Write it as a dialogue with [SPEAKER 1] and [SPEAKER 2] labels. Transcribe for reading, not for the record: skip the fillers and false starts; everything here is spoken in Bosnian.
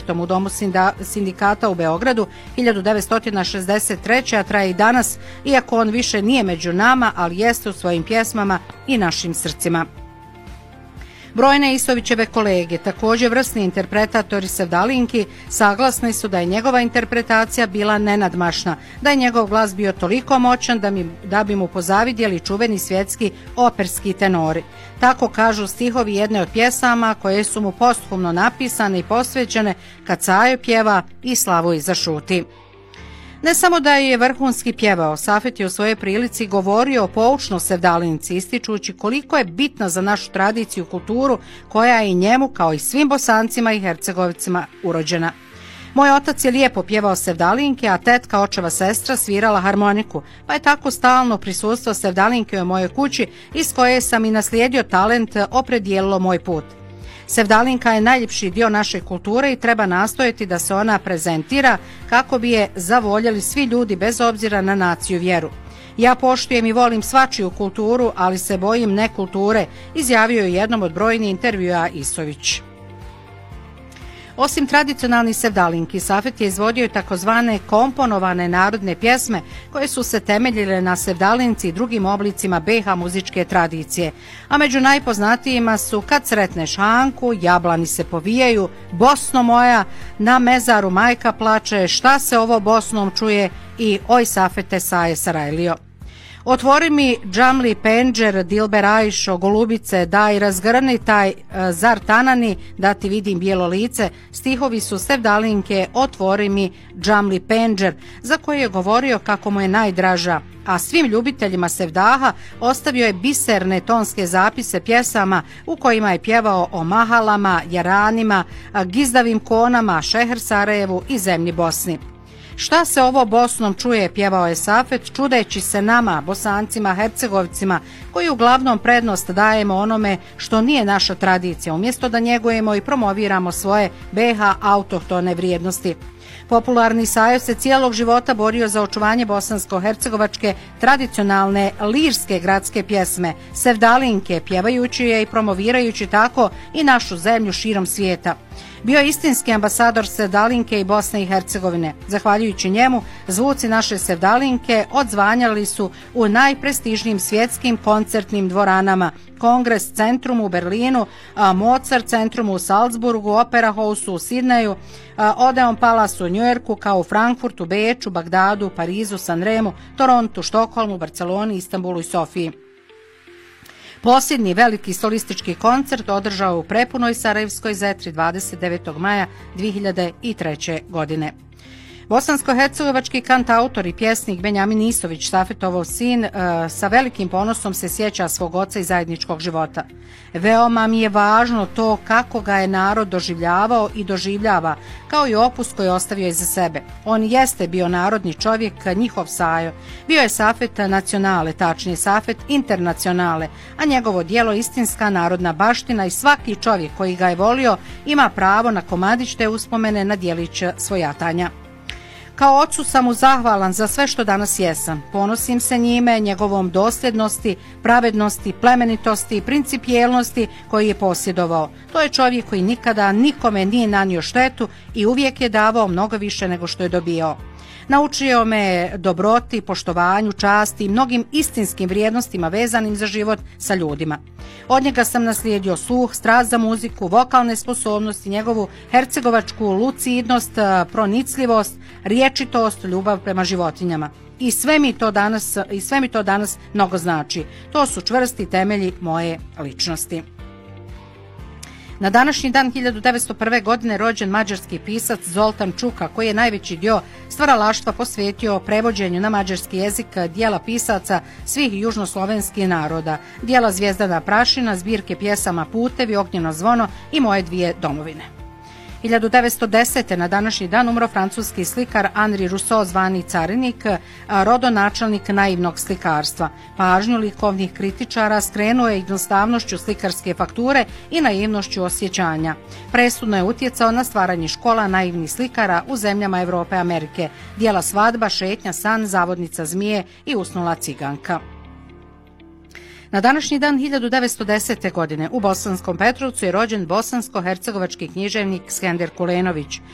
[SPEAKER 1] koncertom u Domu sindikata u Beogradu 1963. a traje i danas, iako on više nije među nama, ali jeste u svojim pjesmama i našim srcima. Brojne Istovićeve kolege, također vrsni interpretatori sevdalinki, saglasni su da je njegova interpretacija bila nenadmašna, da je njegov glas bio toliko moćan da bi mu pozavidjeli čuveni svjetski operski tenori. Tako kažu stihovi jedne od pjesama koje su mu posthumno napisane i posvećene Kad Cajo pjeva i Slavoj zašuti. Ne samo da je vrhunski pjevao, Safet je u svojoj prilici govorio o poučno sevdalinci, ističući koliko je bitna za našu tradiciju i kulturu koja je i njemu, kao i svim Bosancima i Hercegovicima, urođena. Moj otac je lijepo pjevao sevdalinke, a tetka, očeva sestra, svirala harmoniku, pa je tako stalno prisustvo sevdalinke u mojoj kući, iz koje sam i naslijedio talent, opredijelilo moj put. Sevdalinka je najljepši dio naše kulture i treba nastojati da se ona prezentira kako bi je zavoljeli svi ljudi bez obzira na naciju i vjeru. Ja poštujem i volim svačiju kulturu, ali se bojim nekulture, izjavio je jednom od brojnih intervjua Istović. Osim tradicionalnih sevdalinki, Safet je izvodio i takozvane komponovane narodne pjesme koje su se temeljile na sevdalinci i drugim oblicima BiH muzičke tradicije, a među najpoznatijima su Kad sretneš Hanku, Jablani se povijaju, Bosno moja, Na mezaru majka plače, Šta se ovo Bosnom čuje i Oj Safete saje Sarajlio. Otvori mi džamli penđer, Dilber Ajšo, Golubice, daj razgrni taj zar tanani, da ti vidim bijelo lice, stihovi su sevdalinke Otvori mi džamli penđer, za koje je govorio kako mu je najdraža, a svim ljubiteljima sevdaha ostavio je biserne tonske zapise pjesama u kojima je pjevao o mahalama, jaranima, gizdavim konama, Šeher Sarajevu i zemlji Bosni. Šta se ovo Bosnom čuje, pjevao je Safet, čudeći se nama, Bosancima, Hercegovicima, koji uglavnom prednost dajemo onome što nije naša tradicija, umjesto da njegujemo i promoviramo svoje BiH autohtone vrijednosti. Popularni Sajo se cijelog života borio za očuvanje bosansko-hercegovačke tradicionalne lirske gradske pjesme, sevdalinke, pjevajući je i promovirajući tako i našu zemlju širom svijeta. Bio je istinski ambasador sevdalinke i Bosne i Hercegovine. Zahvaljujući njemu, zvuci naše sevdalinke odzvanjali su u najprestižnijim svjetskim koncertnim dvoranama, Kongres centrum u Berlinu, Mozart centrum u Salzburgu, Opera House u Sidneju, Odeon Palace u Njujorku, kao u Frankfurtu, Beču, Bagdadu, Parizu, Sanremu, Torontu, Štokholmu, Barceloni, Istanbulu i Sofiji. Posljednji veliki solistički koncert održao u prepunoj Sarajevskoj Zetri 29. maja 2003. godine. Bosansko-hercegovački kantautor i pjesnik Benjamin Istović, Safetov sin, sa velikim ponosom se sjeća svog oca i zajedničkog života. Veoma mi je važno to kako ga je narod doživljavao i doživljava, kao i opus koji je ostavio iza sebe. On jeste bio narodni čovjek, njihov Sajo. Bio je Safet nacionale, tačnije Safet internacionale, a njegovo djelo istinska narodna baština i svaki čovjek koji ga je volio ima pravo na komadić te uspomene na djelić svojatanja. Kao ocu sam mu zahvalan za sve što danas jesam. Ponosim se njime, njegovom dosljednosti, pravednosti, plemenitosti i principijelnosti koji je posjedovao. To je čovjek koji nikada nikome nije nanio štetu i uvijek je davao mnogo više nego što je dobijao. Naučio me dobroti, poštovanju, časti i mnogim istinskim vrijednostima vezanim za život sa ljudima. Od njega sam naslijedio sluh, strast za muziku, vokalne sposobnosti, njegovu hercegovačku lucidnost, pronicljivost, riječitost, ljubav prema životinjama. I sve mi to danas mnogo znači. To su čvrsti temelji moje ličnosti. Na današnji dan 1901. godine rođen mađarski pisac Zoltan Čuka, koji je najveći dio stvaralaštva posvetio prevođenju na mađarski jezik dijela pisaca svih južnoslovenskih naroda, dijela Zvijezdana prašina, zbirke pjesama Putevi, Ognjeno zvono i Moje dvije domovine. 1910. na današnji dan umro francuski slikar Henri Rousseau, zvani Carinik, rodonačelnik naivnog slikarstva. Pažnju likovnih kritičara skrenuo je jednostavnošću slikarske fakture i naivnošću osjećanja. Presudno je utjecao na stvaranje škola naivnih slikara u zemljama Evrope i Amerike, dijela Svadba, Šetnja, San, Zavodnica zmije i Usnula ciganka. Na današnji dan 1910. godine u Bosanskom Petrovcu je rođen bosansko-hercegovački književnik Skender Kulenović.